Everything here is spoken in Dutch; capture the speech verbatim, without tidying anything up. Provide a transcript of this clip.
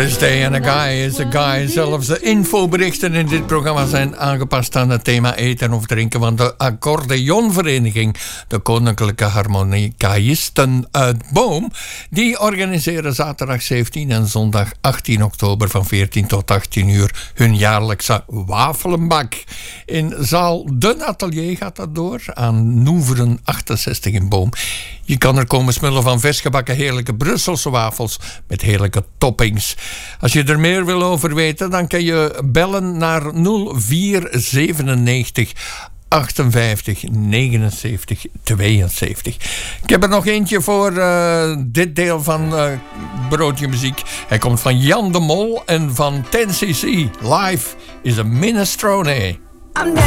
Doris Day en a guy is a guy. Zelfs de infoberichten in dit programma zijn aangepast aan het thema eten of drinken. Want de accordeonvereniging, de Koninklijke Harmonicaïsten uit Boom, die organiseren zaterdag zeventien en zondag achttien oktober van veertien tot achttien uur hun jaarlijkse wafelenbak. In zaal De Atelier gaat dat door, aan Noeveren achtenzestig in Boom. Je kan er komen smullen van versgebakken heerlijke Brusselse wafels met heerlijke toppings. Als je er meer wil over weten, dan kan je bellen naar nul vier zevenennegentig achtenvijftig negenenzeventig tweeënzeventig. Ik heb er nog eentje voor uh, dit deel van uh, Broodje Muziek. Hij komt van Jan de Mol en van ten C C. Live is a Minestrone.